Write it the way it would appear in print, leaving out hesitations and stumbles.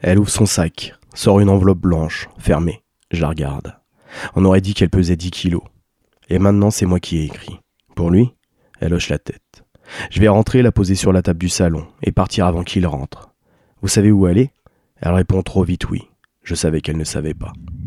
Elle ouvre son sac, sort une enveloppe blanche, fermée. Je la regarde. On aurait dit qu'elle pesait 10 kilos. Et maintenant, c'est moi qui ai écrit. Pour lui ? Elle hoche la tête. Je vais rentrer, la poser sur la table du salon et partir avant qu'il rentre. Vous savez où aller ? Elle répond trop vite oui. Je savais qu'elle ne savait pas.